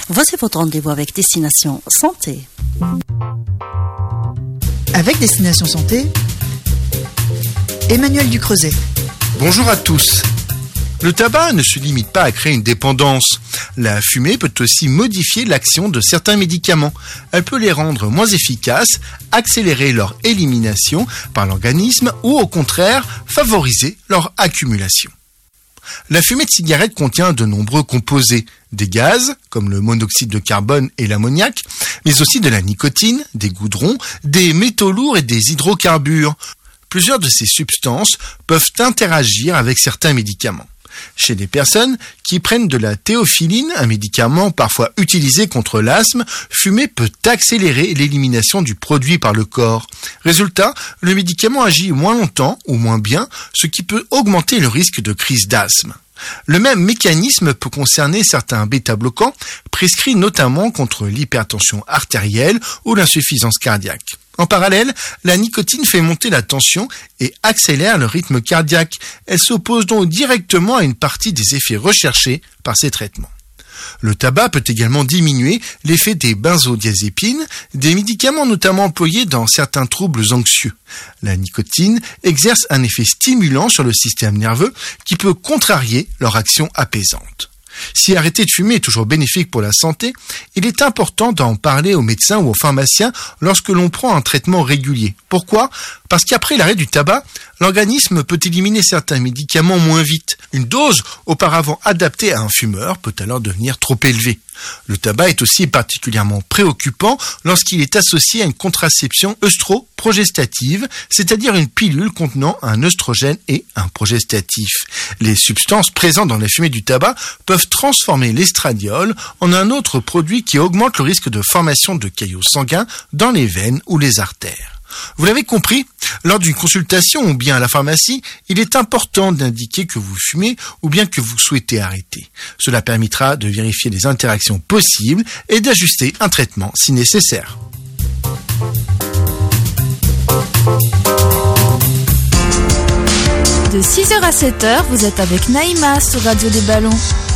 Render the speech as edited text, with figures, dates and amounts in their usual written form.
Voici votre rendez-vous avec Destination Santé. Avec Destination Santé, Emmanuel Ducreuset. Bonjour à tous. Le tabac ne se limite pas à créer une dépendance. La fumée peut aussi modifier l'action de certains médicaments. Elle peut les rendre moins efficaces, accélérer leur élimination par l'organisme ou au contraire favoriser leur accumulation. La fumée de cigarette contient de nombreux composés, des gaz comme le monoxyde de carbone et l'ammoniac, mais aussi de la nicotine, des goudrons, des métaux lourds et des hydrocarbures. Plusieurs de ces substances peuvent interagir avec certains médicaments. Chez des personnes qui prennent de la théophiline, un médicament parfois utilisé contre l'asthme, fumer peut accélérer l'élimination du produit par le corps. Résultat, le médicament agit moins longtemps ou moins bien, ce qui peut augmenter le risque de crise d'asthme. Le même mécanisme peut concerner certains bêta-bloquants, prescrits notamment contre l'hypertension artérielle ou l'insuffisance cardiaque. En parallèle, la nicotine fait monter la tension et accélère le rythme cardiaque. Elle s'oppose donc directement à une partie des effets recherchés par ces traitements. Le tabac peut également diminuer l'effet des benzodiazépines, des médicaments notamment employés dans certains troubles anxieux. La nicotine exerce un effet stimulant sur le système nerveux qui peut contrarier leur action apaisante. Si arrêter de fumer est toujours bénéfique pour la santé, il est important d'en parler aux médecins ou aux pharmaciens lorsque l'on prend un traitement régulier. Pourquoi ? Parce qu'après l'arrêt du tabac, l'organisme peut éliminer certains médicaments moins vite. Une dose auparavant adaptée à un fumeur peut alors devenir trop élevée. Le tabac est aussi particulièrement préoccupant lorsqu'il est associé à une contraception œstro-progestative, c'est-à-dire une pilule contenant un œstrogène et un progestatif. Les substances présentes dans la fumée du tabac peuvent transformer l'estradiol en un autre produit qui augmente le risque de formation de caillots sanguins dans les veines ou les artères. Vous l'avez compris, lors d'une consultation ou bien à la pharmacie, il est important d'indiquer que vous fumez ou bien que vous souhaitez arrêter. Cela permettra de vérifier les interactions possibles et d'ajuster un traitement si nécessaire. De 6h à 7h, vous êtes avec Naïma sur Radio des Ballons.